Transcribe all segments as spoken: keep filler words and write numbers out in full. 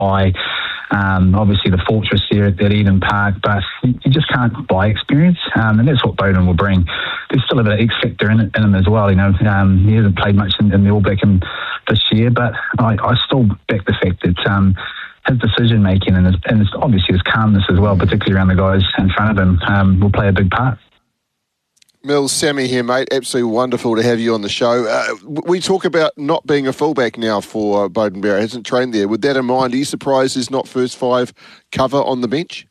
buy, um, obviously the fortress there at, at Eden Park, but you, you just can't buy experience, um, and that's what Beauden will bring. There's still a bit of X factor in, it, in him as well. You know, um, he hasn't played much in, in the All Black this year, but I, I still back the fact that um, his decision making and, his, and his, obviously his calmness as well, particularly around the guys in front of him, um, will play a big part. Mills, Sammy here, mate. Absolutely wonderful to have you on the show. Uh, we talk about not being a fullback now for uh, Beauden Barrett. Hasn't trained there. With that in mind, are you surprised there's not first five cover on the bench?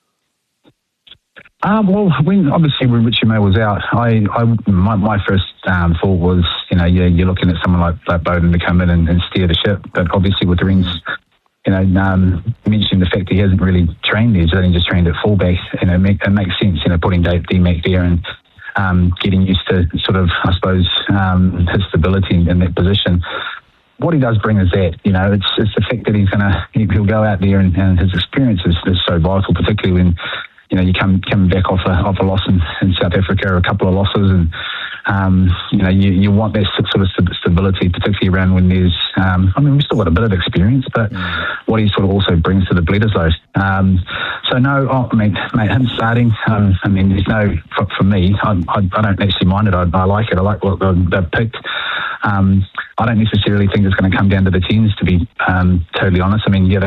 Um, well, when obviously when Richie May was out, I, I my, my first um, thought was, you know, yeah, you're looking at someone like, like Beauden to come in and, and steer the ship. But obviously with the rings, you know, um, mentioning the fact that he hasn't really trained there, he's only just trained at fullback. You know, make, it makes sense, you know, putting Dave D-Mac there and um, getting used to sort of, I suppose, um, his stability in, in that position. What he does bring is that, you know, it's, it's the fact that he's going to, he'll go out there and, and his experience is, is so vital, particularly when, you know, you come coming back off a off a loss in, in South Africa, or a couple of losses, and um, you know, you, you want that sort of stability, particularly around when there's. Um, I mean, we've still got a bit of experience, but mm. what he sort of also brings to the Bledisloe. Um, so no, oh, I mean, mate, him starting. Um, I mean, there's no for, for me. I, I, I don't actually mind it. I, I like it. I like what they've picked. Um, I don't necessarily think it's going to come down to the tens, to be um, totally honest. I mean, yeah.